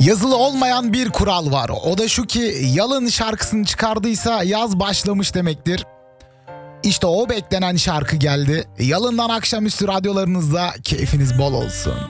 Yazılı olmayan bir kural var. O da şu ki Yalın şarkısını çıkardıysa yaz başlamış demektir. İşte o beklenen şarkı geldi. Yalın'dan akşamüstü radyolarınızda keyfiniz bol olsun.